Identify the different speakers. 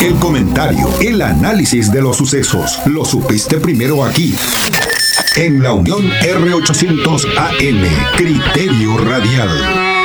Speaker 1: El comentario, el análisis de los sucesos. Lo supiste primero aquí. En la Unión R800 AM, Criterio Radial.